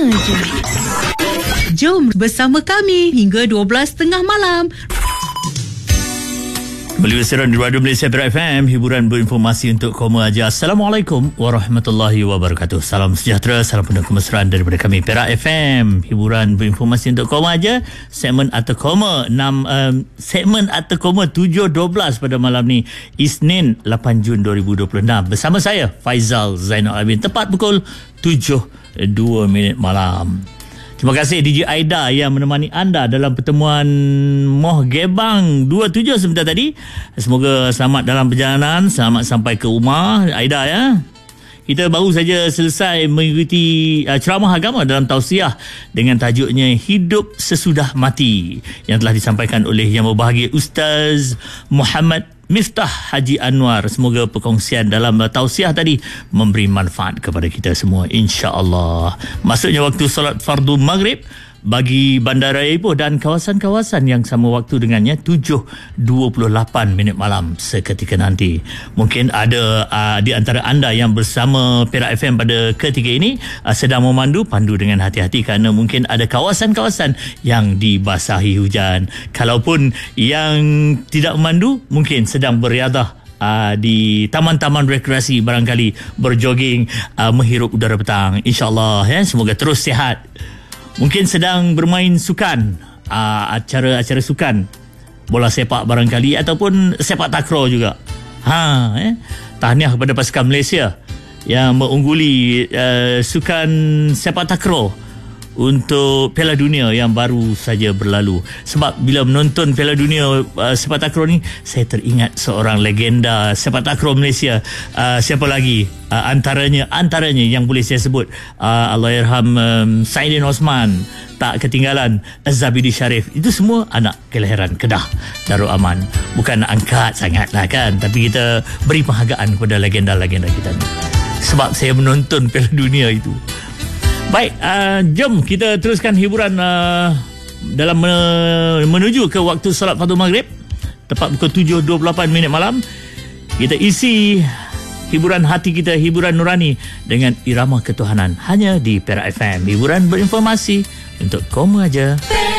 je. Jom bersama kami hingga 12.30 malam. Kembali bersiaran di Radio Malaysia Perak FM, hiburan berinformasi untuk kaum aja. Assalamualaikum warahmatullahi wabarakatuh. Salam sejahtera, salam penuh kemesraan daripada kami Perak FM, hiburan berinformasi untuk kaum aja. Segmen atau koma 7.12 pada malam ni, Isnin 8 Jun 2026. Bersama saya Faizal Zainal Abidin, tepat pukul 7.02 malam. Terima kasih DJ Aida yang menemani anda dalam pertemuan Moh Gebang 27 sebentar tadi. Semoga selamat dalam perjalanan, selamat sampai ke rumah Aida ya. Kita baru saja selesai mengikuti ceramah agama dalam tausiah dengan tajuknya Hidup Sesudah Mati yang telah disampaikan oleh Yang Berbahagia Ustaz Muhammad Miftah Haji Anwar. Semoga perkongsian dalam tausiah tadi memberi manfaat kepada kita semua, insya-Allah. Masuknya waktu solat fardu maghrib bagi Bandaraya Ipoh dan kawasan-kawasan yang sama waktu dengannya, 7.28 malam seketika nanti. Mungkin ada di antara anda yang bersama Perak FM pada ketika ini sedang memandu, pandu dengan hati-hati kerana mungkin ada kawasan-kawasan yang dibasahi hujan. Kalaupun yang tidak memandu, mungkin sedang beriadah di taman-taman rekreasi, barangkali berjoging, menghirup udara petang. InsyaAllah ya, semoga terus sihat. Mungkin sedang bermain sukan, acara-acara sukan, bola sepak barangkali, ataupun sepak takraw juga. Tahniah kepada pasukan Malaysia yang mengungguli sukan sepak takraw untuk Piala Dunia yang baru saja berlalu. Sebab bila menonton Piala Dunia sepak takraw ni, saya teringat seorang legenda sepak takraw Malaysia. Siapa lagi? Antaranya yang boleh saya sebut, Allahyarham Saidin Osman, tak ketinggalan Zabidi Sharif. Itu semua anak kelahiran Kedah, Darul Aman. Bukan nak angkat sangat lah kan, tapi kita beri penghargaan kepada legenda-legenda kita ni, sebab saya menonton Piala Dunia itu. Baik, jom kita teruskan hiburan dalam menuju ke waktu solat fardu maghrib tepat pukul 7.28 malam. Kita isi hiburan hati kita, hiburan nurani dengan irama ketuhanan hanya di Perak FM, hiburan berinformasi untuk kaum aja.